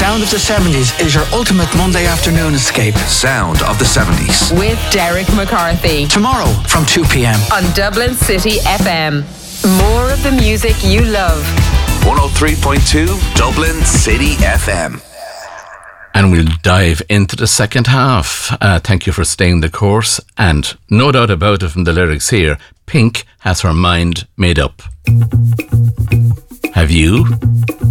Sound of the 70s is your ultimate Monday afternoon escape. Sound of the 70s. With Derek McCarthy. Tomorrow from 2 p.m. on Dublin City FM. More of the music you love. 103.2 Dublin City FM. And we'll dive into the second half. Thank you for staying the course. And no doubt about it from the lyrics here, Pink has her mind made up. Have you?